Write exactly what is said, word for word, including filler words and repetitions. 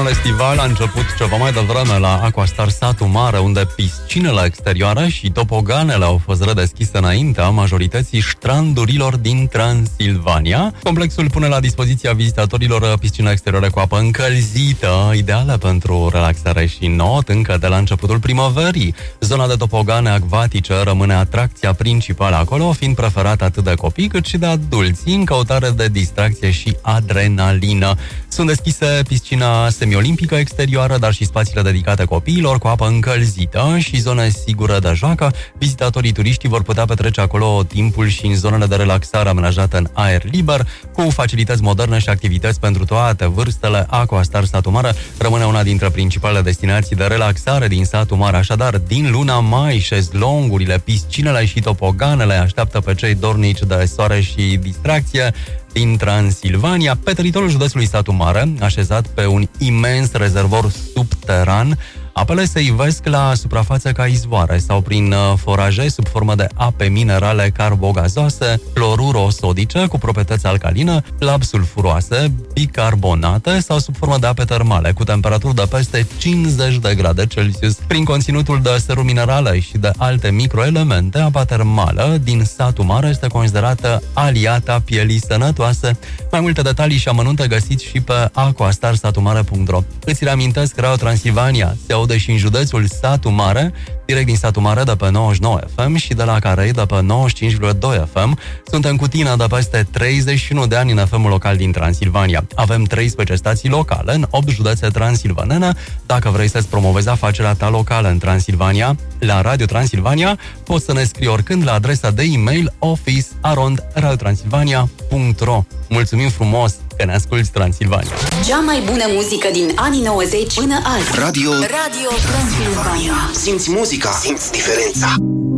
estival a început ceva mai devreme la Aquastar Satu Mare, unde piscinele exterioare și topoganele au fost redeschise înaintea majorității strandurilor din Transilvania. Complexul pune la dispoziția vizitatorilor piscine exterioare cu apă încălzită, ideală pentru relaxare și not încă de la începutul primăverii. Zona de topogane acvatice rămâne atracția principală acolo, fiind preferată atât de copii cât și de adulți, în căutare de distracție și adrenalină. Sunt deschise piscina semiolimpică exterioară, dar și spațiile dedicate copiilor cu apă încălzită și zone sigure de joacă. Vizitatorii turiștii vor putea petrece acolo timpul și în zonele de relaxare amenajate în aer liber, cu facilități moderne și activități pentru toate vârstele. Aquastar Satu Mare rămâne una dintre principalele destinații de relaxare din Satu Mare. Așadar, din luna mai, șezlongurile, piscinele și topoganele așteaptă pe cei dornici de soare și distracție din Transilvania, pe teritoriul județului Satu Mare, așezat pe un imens rezervor subteran. Apele se ivesc la suprafață ca izvoare sau prin foraje sub formă de ape minerale carbogazoase, clorurosodice cu proprietăți alcaline, labsulfuroase, bicarbonate sau sub formă de ape termale cu temperaturi de peste cincizeci de grade Celsius. Prin conținutul de seruri minerale și de alte microelemente, apa termală din Satu Mare este considerată aliata pielii sănătoase. Mai multe detalii și amănunte găsiți și pe aquastar satu mare punct ro. Îți reamintesc, Radio Transilvania se aude și în județul Satu Mare, direct din Satu Mare de pe nouăzeci și nouă F M și de la Carei de pe nouăzeci și cinci virgulă doi F M. Suntem cu tine de peste treizeci și unu de ani în F M-ul local din Transilvania. Avem treisprezece stații locale în opt județe transilvanene. Dacă vrei să-ți promovezi afacerea ta locală în Transilvania, la Radio Transilvania, poți să ne scrii oricând la adresa de e-mail office arond radio transilvania punct ro. Mulțumim frumos că ne asculti, Transilvania! Cea mai bună muzică din anii nouăzeci până azi. Radio Radio Transilvania. Simți muzica, simți diferența.